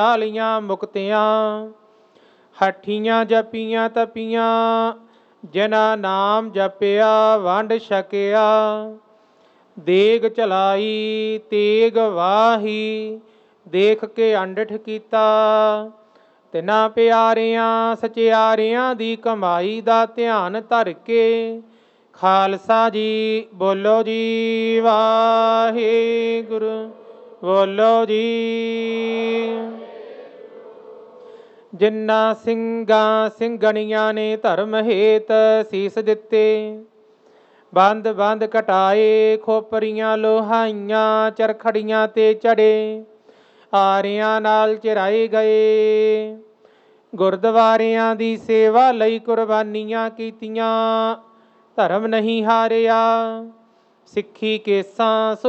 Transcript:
ਲੀਆਂ ਮੁਕਤਿਆਂ। ਹੱਠੀਆਂ ਜਪੀਆਂ ਤਪੀਆਂ ਜਿਨਾ ਨਾਮ ਜਪਿਆ ਵੰਡ ਛਕਿਆ। ਦੇਗ ਚਲਾਈ ਤੇਗ ਵਾਹੀ ਦੇਖ ਕੇ ਅੰਡਠ ਕੀਤਾ। ਤਿਨਾਂ ਪਿਆਰਿਆਂ ਸਚਿਆਰਿਆਂ ਦੀ ਕਮਾਈ ਦਾ ਧਿਆਨ ਧਰ ਕੇ ਖਾਲਸਾ ਜੀ ਬੋਲੋ ਜੀ ਵਾਹਿਗੁਰੂ ਬੋਲੋ ਜੀ। ਜਿਨ੍ਹਾਂ ਸਿੰਘਾਂ ਸਿੰਘਣੀਆਂ ਨੇ ਧਰਮ ਹੇਤ ਸੀਸ ਦਿੱਤੇ। ਬੰਦ ਬੰਦ ਕਟਾਏ ਖੋਪਰੀਆਂ ਲੋਹਾਈਆਂ ਚਰਖੜੀਆਂ ਤੇ ਚੜੇ। ਆਰਿਆਂ ਨਾਲ ਚਿਰਾਏ ਗਏ। ਗੁਰਦੁਆਰਿਆਂ ਦੀ ਸੇਵਾ ਲਈ ਕੁਰਬਾਨੀਆਂ ਕੀਤੀਆਂ। ਧਰਮ ਨਹੀਂ ਹਾਰਿਆ। ਸਿੱਖੀ ਕੇਸਾਂ